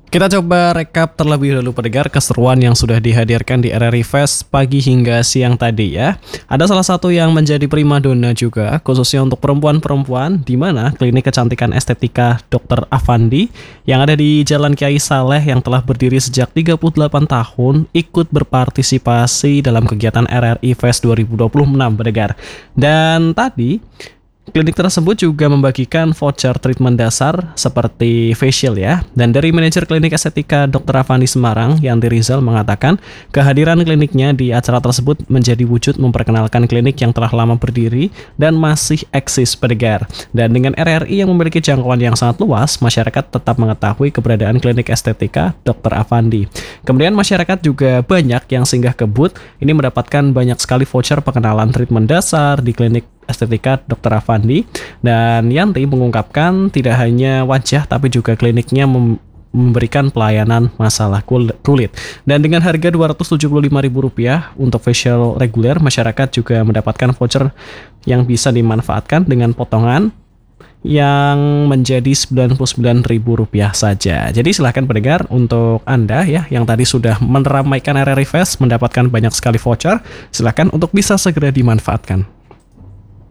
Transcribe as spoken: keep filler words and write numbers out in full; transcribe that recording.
Kita coba rekap terlebih dahulu pendengar keseruan yang sudah dihadirkan di R R I Fest pagi hingga siang tadi ya. Ada salah satu yang menjadi primadona juga, khususnya untuk perempuan-perempuan, di mana klinik kecantikan estetika dokter Afandi yang ada di Jalan Kiai Saleh yang telah berdiri sejak tiga puluh delapan tahun ikut berpartisipasi dalam kegiatan R R I Fest dua ribu dua puluh enam pendengar. Dan tadi klinik tersebut juga membagikan voucher treatment dasar seperti facial ya. Dan dari manajer klinik estetika dokter Afandi Semarang, Yanti Rizal mengatakan kehadiran kliniknya di acara tersebut menjadi wujud memperkenalkan klinik yang telah lama berdiri dan masih eksis pendengar. Dan dengan R R I yang memiliki jangkauan yang sangat luas, masyarakat tetap mengetahui keberadaan klinik estetika dokter Afandi. Kemudian masyarakat juga banyak yang singgah ke booth ini mendapatkan banyak sekali voucher pengenalan treatment dasar di klinik estetika dokter Afandi. Dan Yanti mengungkapkan tidak hanya wajah tapi juga kliniknya mem- memberikan pelayanan masalah kulit. Dan dengan harga dua ratus tujuh puluh lima ribu rupiah untuk facial reguler, masyarakat juga mendapatkan voucher yang bisa dimanfaatkan dengan potongan yang menjadi sembilan puluh sembilan ribu rupiah saja. Jadi silahkan pendengar untuk Anda ya yang tadi sudah meramaikan R R I Fest mendapatkan banyak sekali voucher, silahkan untuk bisa segera dimanfaatkan.